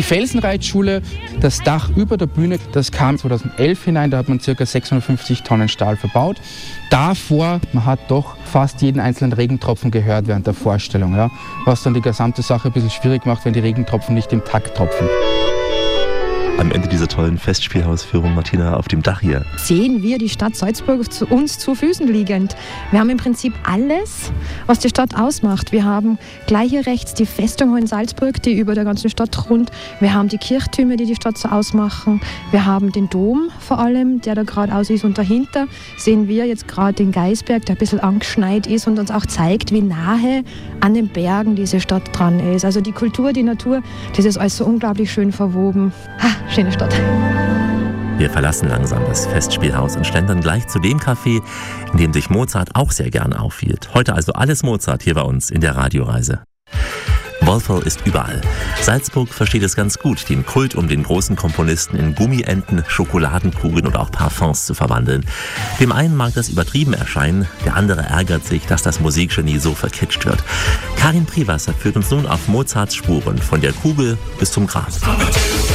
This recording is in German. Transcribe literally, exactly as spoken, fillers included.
Die Felsenreitschule, das Dach über der Bühne, das kam zweitausendelf hinein, da hat man ca. sechshundertfünfzig Tonnen Stahl verbaut. Davor, man hat doch fast jeden einzelnen Regentropfen gehört während der Vorstellung, ja, was dann die gesamte Sache ein bisschen schwierig macht, wenn die Regentropfen nicht im Takt tropfen. Am Ende dieser tollen Festspielhausführung, Martina, auf dem Dach hier, sehen wir die Stadt Salzburg zu uns zu Füßen liegend. Wir haben im Prinzip alles, was die Stadt ausmacht. Wir haben gleich hier rechts die Festung in Salzburg, die über der ganzen Stadt thront. Wir haben die Kirchtürme, die die Stadt so ausmachen. Wir haben den Dom vor allem, der da gerade aus ist. Und dahinter sehen wir jetzt gerade den Geisberg, der ein bisschen angeschneit ist und uns auch zeigt, wie nahe an den Bergen diese Stadt dran ist. Also die Kultur, die Natur, das ist alles so unglaublich schön verwoben. Ah, schöne Stadt. Wir verlassen langsam das Festspielhaus und schlendern gleich zu dem Café, in dem sich Mozart auch sehr gern aufhielt. Heute also alles Mozart hier bei uns in der Radioreise. Wolfel ist überall. Salzburg versteht es ganz gut, den Kult um den großen Komponisten in Gummienten, Schokoladenkugeln oder auch Parfums zu verwandeln. Dem einen mag das übertrieben erscheinen, der andere ärgert sich, dass das Musikgenie so verkitscht wird. Karin Priwasser führt uns nun auf Mozarts Spuren, von der Kugel bis zum Grab.